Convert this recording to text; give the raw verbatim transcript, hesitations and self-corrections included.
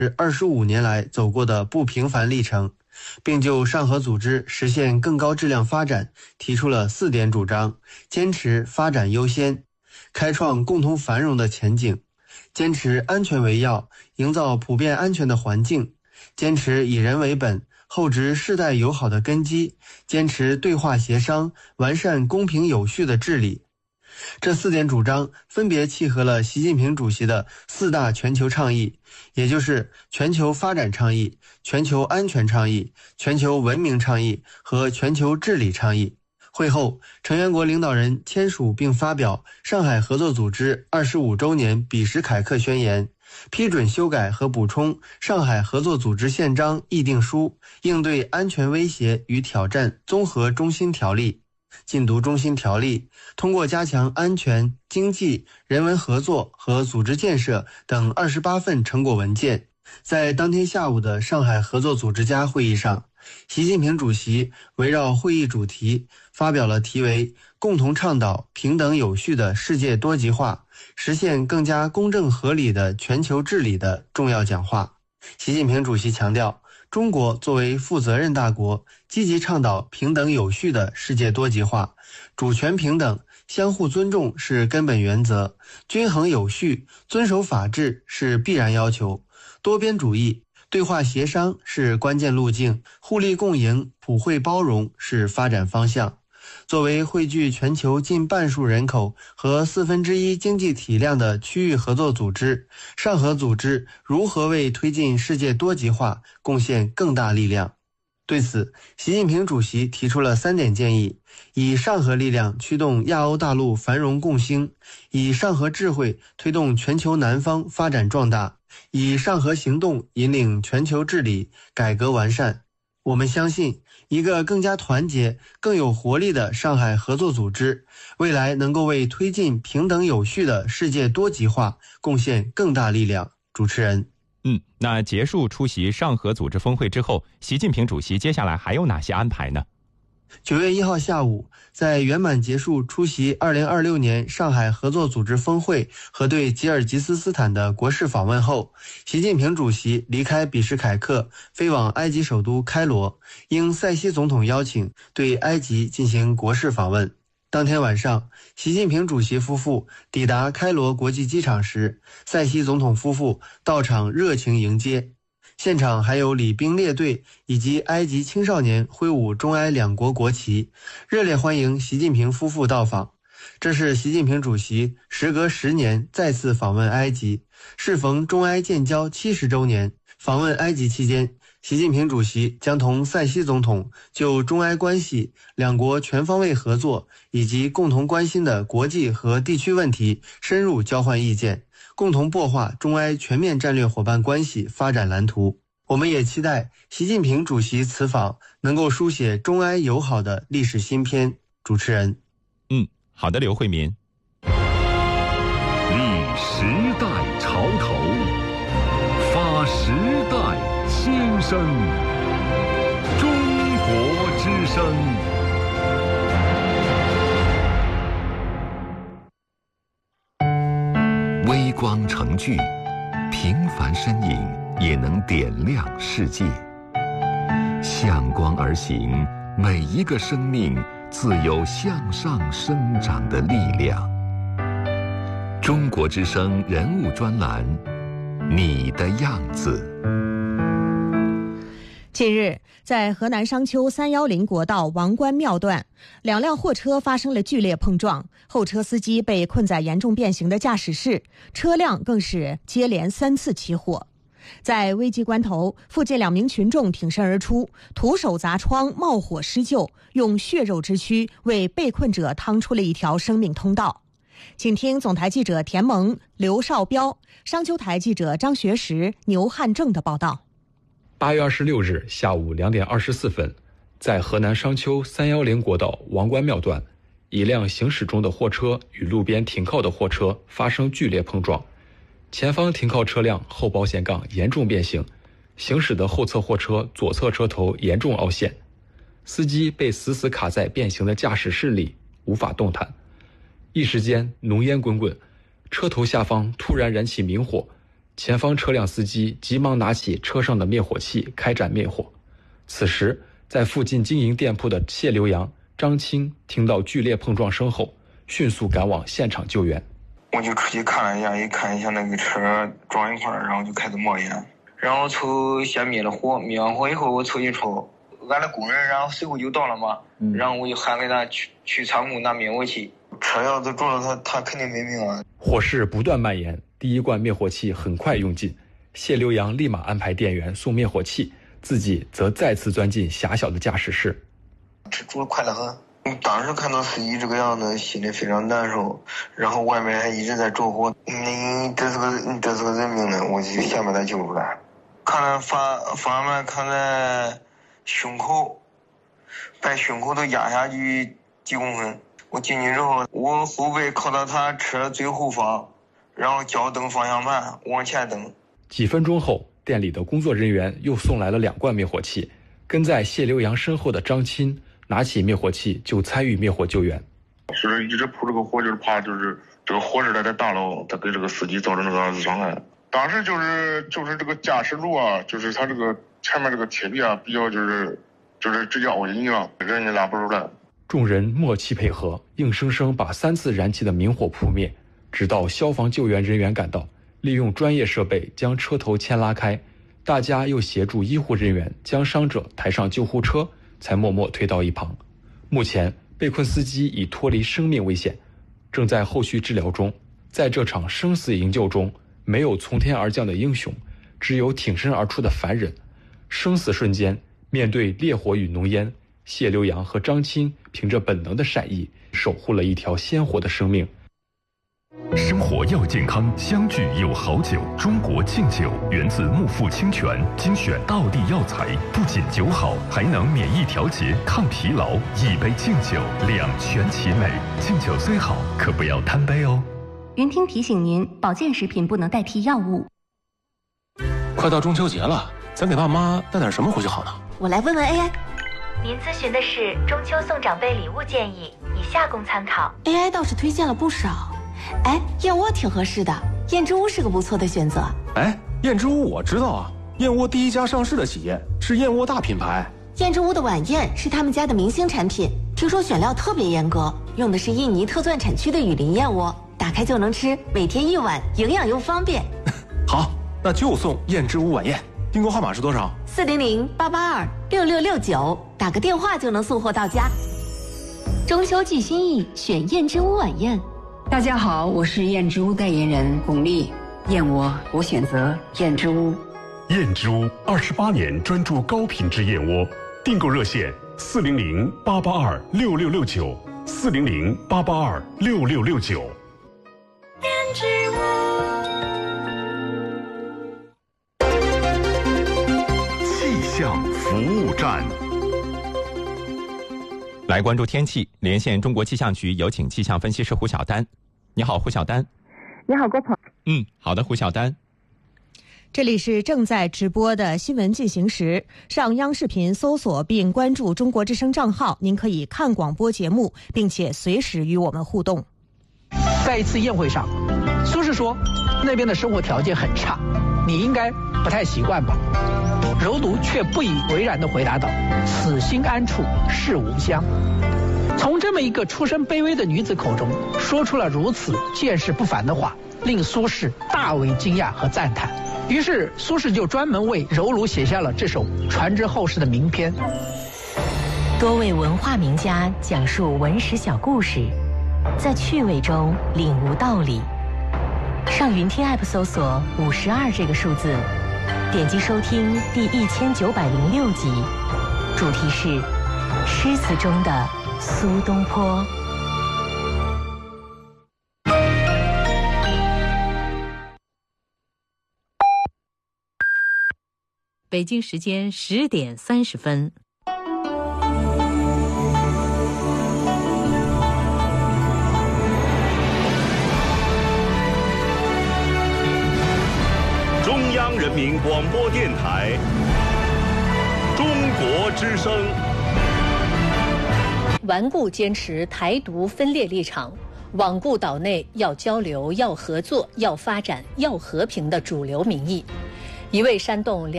是二十五年来走过的不平凡历程，并就上合组织实现更高质量发展提出了四点主张：坚持发展优先，开创共同繁荣的前景；坚持安全为要，营造普遍安全的环境；坚持以人为本，厚植世代友好的根基；坚持对话协商，完善公平有序的治理。这四点主张分别契合了习近平主席的四大全球倡议，也就是全球发展倡议、全球安全倡议、全球文明倡议和全球治理倡议。会后，成员国领导人签署并发表上海合作组织二十五周年比什凯克宣言，批准修改和补充上海合作组织宪章议定书，应对安全威胁与挑战综合中心条例、禁毒中心条例，通过加强安全、经济、人文合作和组织建设等二十八份成果文件。在当天下午的上海合作组织家会议上，习近平主席围绕会议主题发表了题为“共同倡导平等有序的世界多极化，实现更加公正合理的全球治理”的重要讲话。习近平主席强调，中国作为负责任大国，积极倡导平等有序的世界多极化，主权平等、相互尊重是根本原则，均衡有序、遵守法治是必然要求，多边主义、对话协商是关键路径，互利共赢、普惠包容是发展方向。作为汇聚全球近半数人口和四分之一经济体量的区域合作组织，上合组织如何为推进世界多极化贡献更大力量？对此，习近平主席提出了三点建议：以上合力量驱动亚欧大陆繁荣共兴，以上合智慧推动全球南方发展壮大，以上合行动引领全球治理改革完善。我们相信，一个更加团结、更有活力的上海合作组织，未来能够为推进平等有序的世界多极化贡献更大力量。主持人。 嗯，那结束出席上合组织峰会之后，习近平主席接下来还有哪些安排呢？ 九月一号下午，在圆满结束出席二零二六年上海合作组织峰会和对吉尔吉斯斯坦的国事访问后，习近平主席离开比什凯克，飞往埃及首都开罗，应塞西总统邀请，对埃及进行国事访问。当天晚上，习近平主席夫妇抵达开罗国际机场时，塞西总统夫妇到场热情迎接。现场还有礼兵列队以及埃及青少年挥舞中埃两国国旗，热烈欢迎习近平夫妇到访。这是习近平主席时隔十年再次访问埃及，适逢中埃建交七十周年。访问埃及期间，习近平主席将同塞西总统就中埃关系、两国全方位合作以及共同关心的国际和地区问题深入交换意见，共同擘画中埃全面战略伙伴关系发展蓝图。我们也期待习近平主席此访能够书写中埃友好的历史新篇。主持人。 嗯，好的，刘慧民。 立时代潮头，发时代新生，中国之声。微光成炬，平凡身影也能点亮世界。向光而行，每一个生命自有向上生长的力量。中国之声人物专栏，你的样子。 近日，在河南商丘三一零国道王关庙段，两辆货车发生了剧烈碰撞，后车司机被困在严重变形的驾驶室，车辆更是接连三次起火。在危急关头，附近两名群众挺身而出，徒手砸窗冒火施救，用血肉之躯为被困者趟出了一条生命通道。请听总台记者田萌、刘少彪、商丘台记者张学实、牛汉正的报道。 八月二十六日下午两点二十四分，在河南商丘三一零国道王关庙段，一辆行驶中的货车与路边停靠的货车发生剧烈碰撞，前方停靠车辆后保险杠严重变形，行驶的后侧货车左侧车头严重凹陷，司机被死死卡在变形的驾驶室里，无法动弹。一时间浓烟滚滚，车头下方突然燃起明火， 前方车辆司机急忙拿起车上的灭火器开展灭火。此时，在附近经营店铺的谢留洋、张青听到剧烈碰撞声后，迅速赶往现场救援。 我就出去看了一下，一看一下那个车撞一块儿，然后就开始冒烟，然后凑先灭了火，灭完火以后我凑近处，俺的工人然后随后就到了嘛，嗯、然后我就喊给他去去仓库拿灭火器。车要是撞了他，他肯定没命啊！ 火势不断蔓延，第一罐灭火器很快用尽，谢留洋立马安排店员送灭火器，自己则再次钻进狭小的驾驶室。 这煮快得很。当时看到司机这个样子，心里非常难受，然后外面还一直在着火。你这是个你这是个人命呢，我就想把他救出来。看了发发面看在胸口，把胸口都压下去几公分。我进去之后，我后背靠到他车最后方，然后脚蹬方向盘往前蹬。 几分钟后，店里的工作人员又送来了两罐灭火器，跟在谢留洋身后的张青拿起灭火器就参与灭火救援。 是一直扑这个火，就是怕就是这个火势在大楼，他给这个司机造成这个二次伤害。当时就是就是这个驾驶路啊，就是他这个前面这个铁皮啊，比较就是就是直接凹进去了，人家拉不出来。 众人默契配合，硬生生把三次燃起的明火扑灭，直到消防救援人员赶到，利用专业设备将车头牵拉开，大家又协助医护人员将伤者抬上救护车，才默默推到一旁。目前被困司机已脱离生命危险，正在后续治疗中。在这场生死营救中，没有从天而降的英雄，只有挺身而出的凡人。生死瞬间，面对烈火与浓烟，谢留洋和张青凭着本能的善意，守护了一条鲜活的生命。 生活要健康，相聚有好酒。中国劲酒源自木富清泉，精选道地药材，不仅酒好，还能免疫调节、抗疲劳。一杯劲酒，两全其美。劲酒虽好，可不要贪杯哦。 云听提醒您，保健食品不能代替药物。 快到中秋节了，咱给爸妈带点什么回去好呢？ 我来问问 A I。 您咨询的是中秋送长辈礼物建议，以下供参考。 A I 倒是推荐了不少。哎，燕窝挺合适的，燕之屋是个不错的选择。 哎，燕之屋我知道啊，燕窝第一家上市的企业，是燕窝大品牌。 燕之屋的晚宴是他们家的明星产品，听说选料特别严格，用的是印尼特钻产区的雨林燕窝，打开就能吃，每天一碗，营养又方便。 好，那就送燕之屋晚宴。订购号码是多少？ 四零零八八二六六六九，打个电话就能送货到家。中秋寄心意，选燕之屋晚宴。 大家好，我是燕之屋代言人巩俐。燕窝我选择燕之屋。 燕之屋二十八年专注高品质燕窝，订购热线四零零八八二六六六九，四零零八八二六六六九。 燕之屋。 气象服务站。 来关注天气，连线中国气象局，有请气象分析师胡晓丹。你好，胡晓丹。 你好，郭鹏。 嗯，好的，胡晓丹。 这里是正在直播的新闻进行时，上央视频搜索并关注中国之声账号，您可以看广播节目，并且随时与我们互动。 在一次宴会上，苏轼说那边的生活条件很差，你应该不太习惯吧。柔独却不以为然地回答道：此心安处是吾乡。从这么一个出身卑微的女子口中说出了如此见识不凡的话，令苏轼大为惊讶和赞叹。于是苏轼就专门为柔儒写下了这首传之后世的名篇。 多位文化名家讲述文史小故事，在趣味中领悟道理。上云听 App 搜索五十二这个数字，点击收听第一千九百零六集，主题是诗词中的苏东坡。 北京时间十点三十分。 中央人民广播电台，中国之声。 顽固坚持台独分裂立场， 罔顾岛内要交流、要合作、要发展、要和平的主流民意。一位煽动两